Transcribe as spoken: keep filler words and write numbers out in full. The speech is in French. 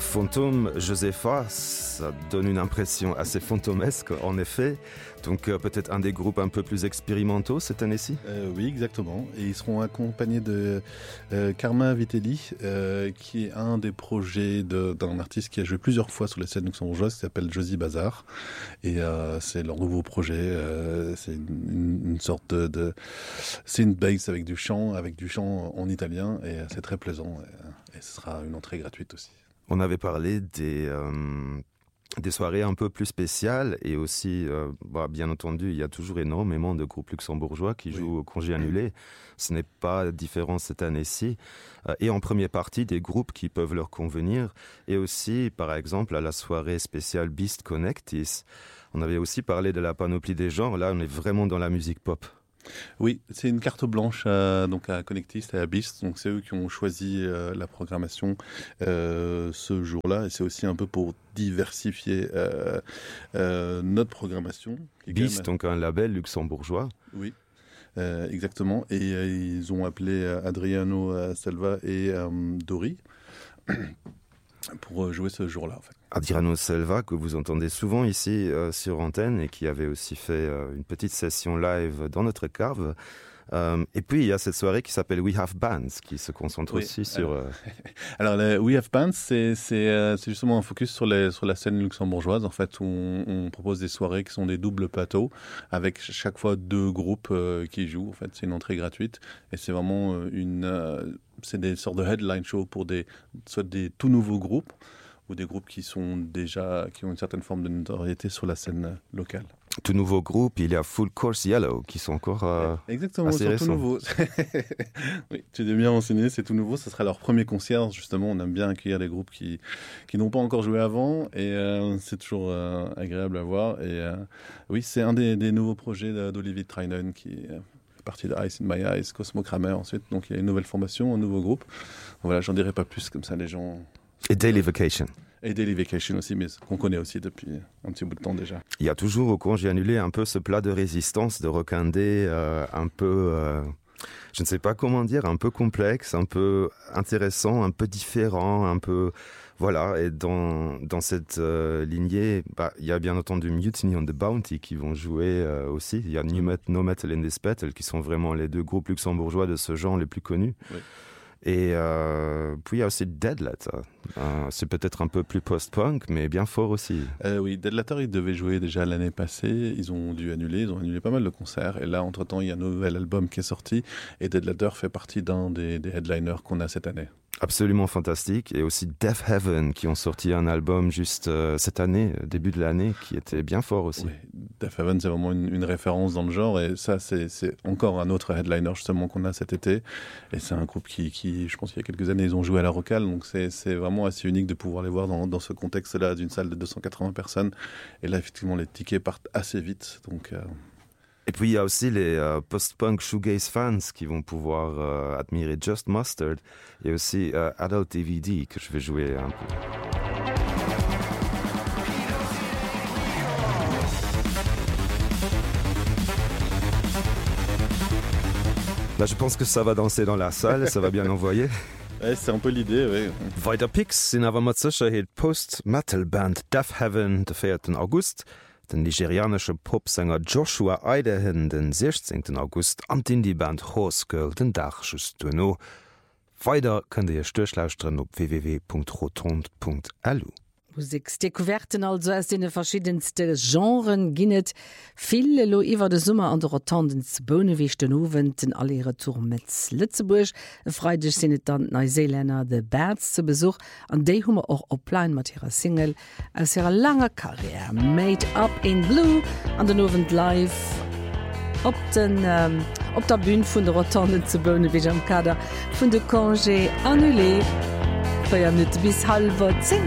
Fantôme Josepha, ça donne une impression assez fantomesque, en effet. Donc euh, peut-être un des groupes un peu plus expérimentaux cette année-ci. euh, Oui, exactement. Et ils seront accompagnés de euh, Carmin Vitelli, euh, qui est un des projets de, d'un artiste qui a joué plusieurs fois sur les scènes luxembourgeoises, qui s'appelle Josie Bazar. Et euh, c'est leur nouveau projet. Euh, c'est une, une, une sorte de, de synth bass avec du chant, avec du chant en italien. Et c'est très plaisant. Et, et ce sera une entrée gratuite aussi. On avait parlé des, euh, des soirées un peu plus spéciales et aussi, euh, bah, bien entendu, il y a toujours énormément de groupes luxembourgeois qui jouent oui. au congé annulé. Ce n'est pas différent cette année-ci. Euh, et en première partie, des groupes qui peuvent leur convenir. Et aussi, par exemple, à la soirée spéciale Beast Connectis, on avait aussi parlé de la panoplie des genres. Là, on est vraiment dans la musique pop. Oui, c'est une carte blanche à, donc à Connectist et à Beast. Donc c'est eux qui ont choisi euh, la programmation euh, ce jour-là. Et c'est aussi un peu pour diversifier euh, euh, notre programmation. Beast, même... donc un label luxembourgeois. Oui, euh, exactement. Et euh, ils ont appelé Adriano Selva et euh, Dori pour jouer ce jour-là, en fait. Adriano Selva, que vous entendez souvent ici euh, sur antenne et qui avait aussi fait euh, une petite session live dans notre cave. Euh, et puis il y a cette soirée qui s'appelle We Have Bands, qui se concentre oui, aussi sur... Euh... Alors le We Have Bands, c'est, c'est, euh, c'est justement un focus sur, les, sur la scène luxembourgeoise, en fait, où on, on propose des soirées qui sont des doubles plateaux, avec chaque fois deux groupes euh, qui jouent. En fait, c'est une entrée gratuite, et c'est vraiment une... Euh, c'est des sortes de headline shows pour des, soit des tout nouveaux groupes, ou des groupes qui sont déjà, qui ont une certaine forme de notoriété sur la scène locale. Tout nouveau groupe, il y a Full Course Yellow, qui sont encore euh, Exactement, assez c'est récents. tout nouveau. Oui, tu es bien renseigné, c'est tout nouveau. Ce sera leur premier concert, justement. On aime bien accueillir des groupes qui, qui n'ont pas encore joué avant, et euh, c'est toujours euh, agréable à voir. Et euh, oui, c'est un des, des nouveaux projets d'Olivier Treinen, qui est partie de Ice in My Eyes, Cosmo Kramer ensuite. Donc il y a une nouvelle formation, un nouveau groupe. Voilà, j'en dirai pas plus, comme ça les gens... Et Daily Vacation. Et Daily Vacation aussi, mais qu'on connaît aussi depuis un petit bout de temps déjà. Il y a toujours au congé annulé un peu ce plat de résistance de rock indé, euh, un peu, euh, je ne sais pas comment dire, un peu complexe, un peu intéressant, un peu différent, un peu... Voilà, et dans, dans cette euh, lignée, bah, il y a bien entendu Mutiny on the Bounty qui vont jouer euh, aussi. Il y a New Met, No Metal and This Battle qui sont vraiment les deux groupes luxembourgeois de ce genre les plus connus. Oui. Et euh, puis il y a aussi Dead Letter. Euh, c'est peut-être un peu plus post-punk, mais bien fort aussi. Euh, oui, Dead Letter, ils devaient jouer déjà l'année passée. Ils ont dû annuler, ils ont annulé pas mal de concerts. Et là, entre-temps, il y a un nouvel album qui est sorti. Et Dead Letter fait partie d'un des, des headliners qu'on a cette année. Absolument fantastique. Et aussi Death Heaven, qui ont sorti un album juste euh, cette année, début de l'année, qui était bien fort aussi. Oui, Death Heaven, c'est vraiment une, une référence dans le genre. Et ça, c'est, c'est encore un autre headliner justement qu'on a cet été. Et c'est un groupe qui, qui je pense qu'il y a quelques années, ils ont joué à la Rocale. Donc c'est, c'est vraiment assez unique de pouvoir les voir dans, dans ce contexte-là d'une salle de deux cent quatre-vingts personnes. Et là, effectivement, les tickets partent assez vite. Donc... Euh... Et puis il y a aussi les euh, post-punk shoegaze fans qui vont pouvoir euh, admirer Just Mustard et aussi euh, Adult D V D que je vais jouer un peu. Là je pense que ça va danser dans la salle, ça va bien envoyer. Ouais, c'est un peu l'idée, oui. Weiter Picks sind aber mit Sicherheit Post-Metal-Band Death Heaven den vierten August. Den nigerianische Popsänger Joshua Idahen den sechzehnten August an Indie-Band Horse Girl den Dach just no. Weiter könnt ihr stöchlauschtren op w w w punkt rotond punkt l u. Musikdekuverten also aus den verschiedenste Genren ginnet viele lo iwwer de Summer an der Rotandens Bonewichten Owenten all ihre Tourmetz Lützeburg freidech sinnet dann Neuseeländer de Birds zu Besuch an déi hummer och opline mat ihrer Single aus ihrer langer Karriere Made Up in Blue an den Ovent live op den ähm, op der Bühne vun der Rotanden zu Bonewich am Kader vun de Congé annulé feier net bis halber zehn.